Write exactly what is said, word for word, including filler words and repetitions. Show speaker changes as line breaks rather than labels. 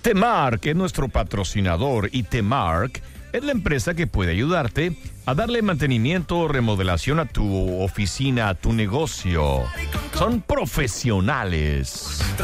Temark es nuestro patrocinador y Temark es la empresa que puede ayudarte a darle mantenimiento o remodelación a tu oficina, a tu negocio. Son profesionales.